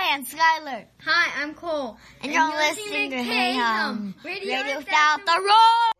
Hi, I'm Skylar. Hi, I'm Cole. And you're listening to Hey Hum, Radio Without the Rules.